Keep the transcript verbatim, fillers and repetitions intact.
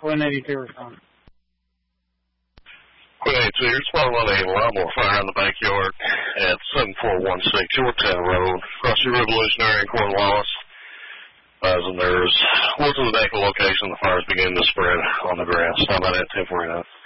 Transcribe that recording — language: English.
Quinn eighty-two respond. Quinn eighty-two, you're spotting a lawnmower fire in the backyard at seven four one six Yorktown Road, across the Revolutionary and Cornwallis. As in there's, what's in the back of the location, the fires beginning to spread on the grass. How about that, ten forty-nine?